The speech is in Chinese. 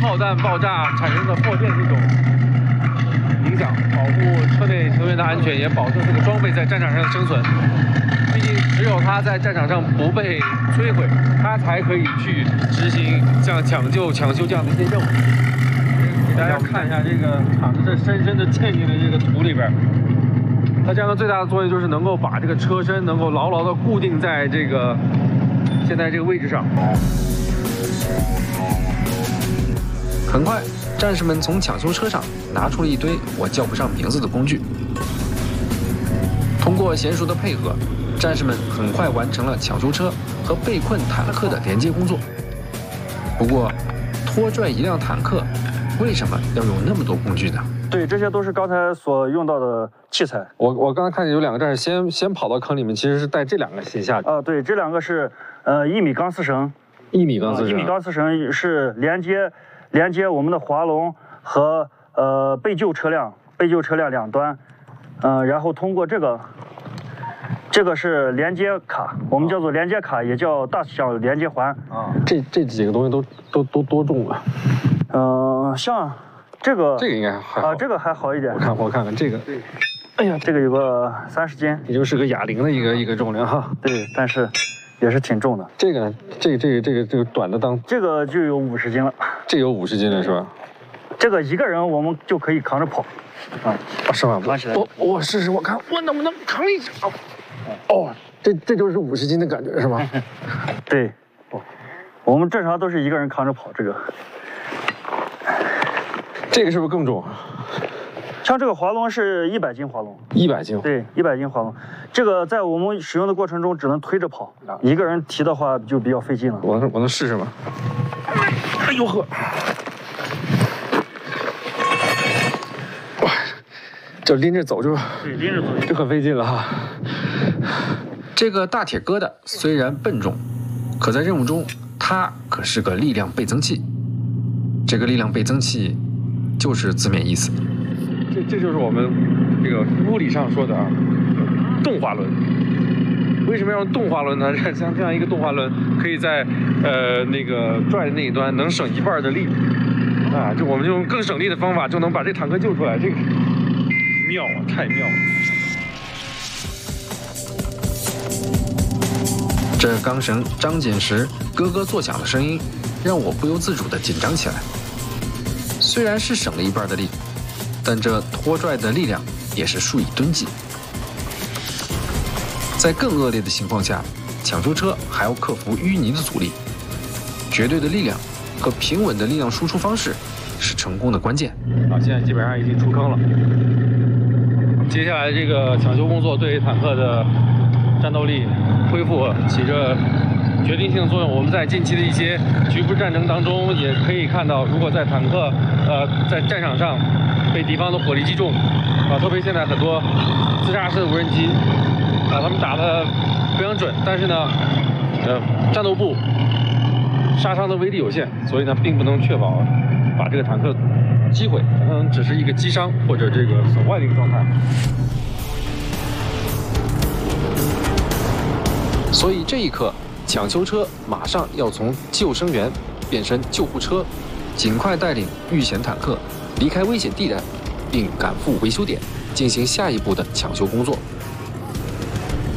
炮弹爆炸产生的破片这种影响，保护车内成员的安全，也保证这个装备在战场上的生存。毕竟只有它在战场上不被摧毁，它才可以去执行像抢救、抢修这样的一些任务。给大家看一下这个厂子，这深深地嵌进了这个土里边。它这样的最大的作用就是能够把这个车身能够牢牢地固定在这个现在这个位置上。 很快，战士们从抢修车上拿出了一堆我叫不上名字的工具。通过娴熟的配合，战士们很快完成了抢修车和被困坦克的连接工作。不过，拖拽一辆坦克，为什么要用那么多工具呢？ 对，这些都是刚才所用到的器材。 我刚才看见有2个战士先跑到坑里面，其实是带这2个先下去。 对，这2个是1米钢丝绳 ，1米钢丝绳，1 米钢丝绳是连接我们的滑龙和被救车辆两端，然后通过这个是连接卡，我们叫做连接卡，也叫大小连接环。 这几个东西都多重啊？ 像这个应该还好这个还好一点。 我看看这个， 哎呀，这个有个30斤， 也就是个哑铃的一个重量哈。 对，但是也是挺重的。 这个呢？这个短的这个就有50斤了。 这有50斤了是吧？ 这个一个人我们就可以扛着跑。 上吧， 扛起来。 我试试，我看我能不能扛一下。这就是50斤的感觉是吧？ 对。我们正常都是一个人扛着跑这个。 这个是不是更重？ 像这个滑龙是100斤滑龙 ，100斤。 对，100斤滑龙，这个在我们使用的过程中只能推着跑，一个人提的话就比较费劲了。 我能试试吗？哎呦呵！哇，这拎着走就很费劲了哈。 这个大铁疙瘩虽然笨重，可在任务中它可是个力量倍增器。这个力量倍增器就是字面意思。 这就是我们这个物理上说的动滑轮。为什么要用动滑轮呢？像这样一个动滑轮，可以在那个拽的那一端能省1半的力就我们用更省力的方法就能把这坦克救出来，这个妙啊，太妙了！ 这钢绳张紧时咯咯作响的声音，让我不由自主地紧张起来。虽然是省了1半的力，但这拖拽的力量也是数以吨计。在更恶劣的情况下，抢修车还要克服淤泥的阻力。绝对的力量和平稳的力量输出方式是成功的关键。 现在基本上已经出坑了。接下来这个抢修工作对坦克的战斗力恢复起着决定性的作用。我们在近期的一些局部战争当中也可以看到，如果在坦克在战场上被敌方的火力击中特别现在很多自杀式的无人机他们打得非常准，但是呢战斗部杀伤的威力有限，所以呢并不能确保把这个坦克击毁，可能只是一个击伤或者这个损坏的一个状态。 所以这一刻，抢修车马上要从救生员变身救护车，尽快带领遇险坦克离开危险地带，并赶赴维修点进行下一步的抢修工作。